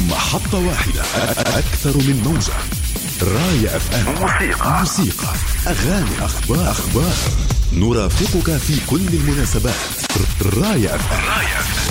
محطة واحدة، أكثر من موجة. راية FM، موسيقى، أغاني، أخبار. نرافقك في كل المناسبات. راية FM.